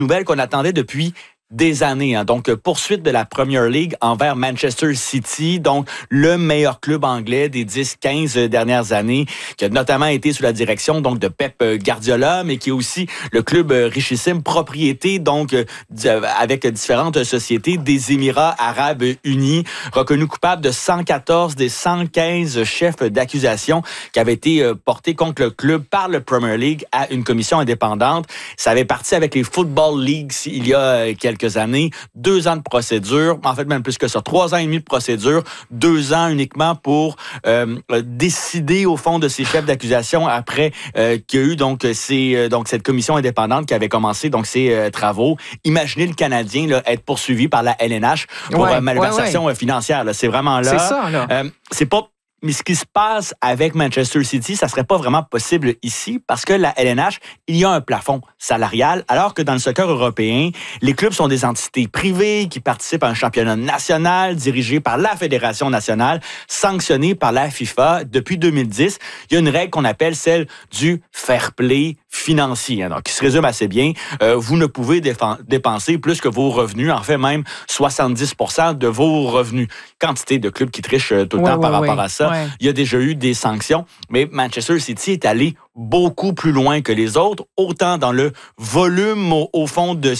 Nouvelle qu'on attendait depuis des années. Donc, poursuite de la Premier League envers Manchester City, donc le meilleur club anglais des 10-15 dernières années, qui a notamment été sous la direction donc de Pep Guardiola, mais qui est aussi le club richissime, propriété donc avec différentes sociétés des Émirats arabes unis, reconnu coupable de 114 des 115 chefs d'accusation qui avaient été portés contre le club par le Premier League à une commission indépendante. Ça avait parti avec les Football Leagues il y a quelques années, 2 ans de procédure, en fait même plus que ça, 3 ans et demi de procédure, 2 ans uniquement pour décider au fond de ces chefs d'accusation après qu'il y a eu donc cette commission indépendante qui avait commencé donc ses travaux. Imaginez le Canadien là, être poursuivi par la LNH pour malversation financière. Là. C'est vraiment là. C'est ça, là. C'est pas. Mais ce qui se passe avec Manchester City, ça serait pas vraiment possible ici parce que la LNH, il y a un plafond salarial, alors que dans le soccer européen, les clubs sont des entités privées qui participent à un championnat national dirigé par la Fédération nationale, sanctionné par la FIFA. Depuis 2010, il y a une règle qu'on appelle celle du fair play financier, donc qui se résume assez bien. Vous ne pouvez dépenser plus que vos revenus, en fait même 70% de vos revenus. Quantité de clubs qui trichent tout le temps par rapport à ça. Ouais. Il y a déjà eu des sanctions, mais Manchester City est allé beaucoup plus loin que les autres, autant dans le volume au fond de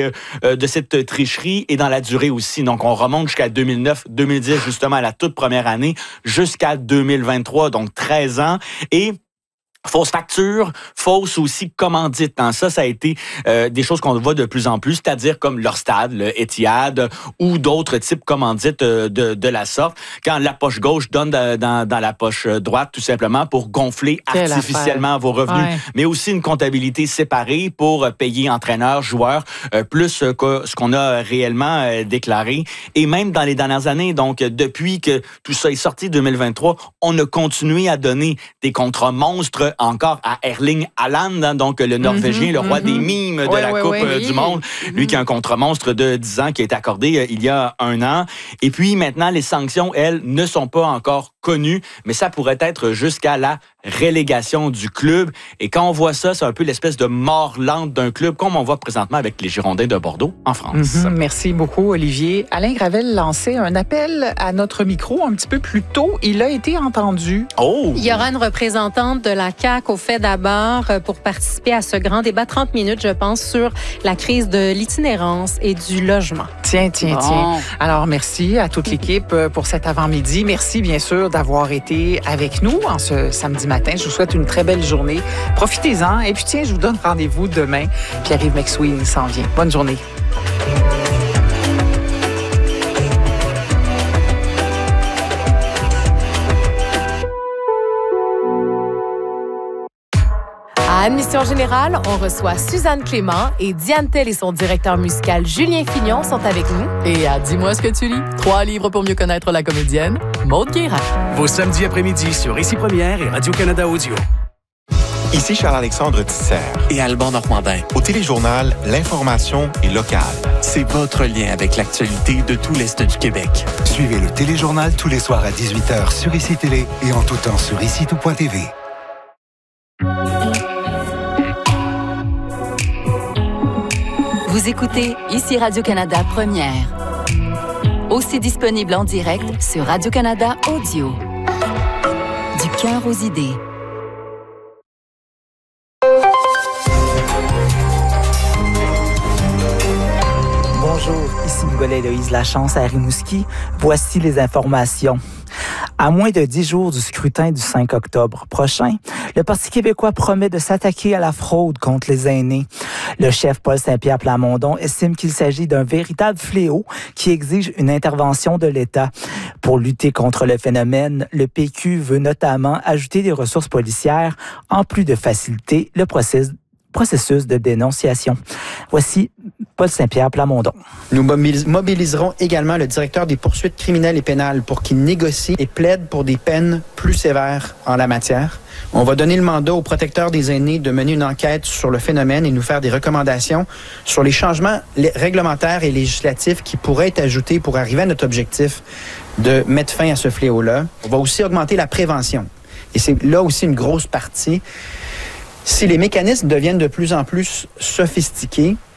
cette tricherie et dans la durée aussi. Donc, on remonte jusqu'à 2009-2010, justement, à la toute première année, jusqu'à 2023, donc 13 ans. Et fausse facture, fausse aussi commandite. Ça a été des choses qu'on voit de plus en plus, c'est-à-dire comme leur stade, le Etihad, ou d'autres types commandites de la sorte, quand la poche gauche donne dans la poche droite, tout simplement pour gonfler artificiellement vos revenus. Ouais. Mais aussi une comptabilité séparée pour payer entraîneurs, joueurs, plus que ce qu'on a réellement déclaré. Et même dans les dernières années, donc depuis que tout ça est sorti 2023, on a continué à donner des contrats monstres encore à Erling Haaland, donc le Norvégien, le roi des mimes de la Coupe du Monde. Lui qui a un contrat monstre de 10 ans qui a été accordé il y a 1 an. Et puis maintenant, les sanctions, elles, ne sont pas encore connues, mais ça pourrait être jusqu'à la relégation du club. Et quand on voit ça, c'est un peu l'espèce de mort lente d'un club, comme on voit présentement avec les Girondins de Bordeaux en France. Merci beaucoup, Olivier. Alain Gravel lançait un appel à notre micro un petit peu plus tôt. Il a été entendu. Oh! Il y aura une représentante de la CAQ au fait d'abord pour participer à ce grand débat, 30 minutes, je pense, sur la crise de l'itinérance et du logement. Tiens. Alors, merci à toute l'équipe pour cet avant-midi. Merci, bien sûr, d'avoir été avec nous en ce samedi matin. Je vous souhaite une très belle journée. Profitez-en. Et puis, tiens, je vous donne rendez-vous demain. Pierre-Yves McSween s'en vient. Bonne journée. À Admission Générale, on reçoit Suzanne Clément et Diane Tell et son directeur musical Julien Fignon sont avec nous. Et à Dis-moi ce que tu lis, 3 livres pour mieux connaître la comédienne, Maude Guérin. Vos samedis après-midi sur Ici Première et Radio-Canada Audio. Ici Charles-Alexandre Tisser et Alban Normandin. Au Téléjournal, l'information est locale. C'est votre lien avec l'actualité de tout l'Est du Québec. Suivez le Téléjournal tous les soirs à 18h sur Ici Télé et en tout temps sur ICITOUP.tv. Vous écoutez Ici Radio-Canada Première. Aussi disponible en direct sur Radio-Canada Audio. Du cœur aux idées. Bonjour, ici Nicolas-Héloïse Lachance à Rimouski. Voici les informations. À moins de 10 jours du scrutin du 5 octobre prochain, le Parti québécois promet de s'attaquer à la fraude contre les aînés. Le chef Paul Saint-Pierre Plamondon estime qu'il s'agit d'un véritable fléau qui exige une intervention de l'État. Pour lutter contre le phénomène, le PQ veut notamment ajouter des ressources policières en plus de faciliter le processus de dénonciation. Voici Paul Saint-Pierre Plamondon. Nous mobiliserons également le directeur des poursuites criminelles et pénales pour qu'il négocie et plaide pour des peines plus sévères en la matière. On va donner le mandat au protecteur des aînés de mener une enquête sur le phénomène et nous faire des recommandations sur les changements réglementaires et législatifs qui pourraient être ajoutés pour arriver à notre objectif de mettre fin à ce fléau-là. On va aussi augmenter la prévention. Et c'est là aussi une grosse partie. Si les mécanismes deviennent de plus en plus sophistiqués,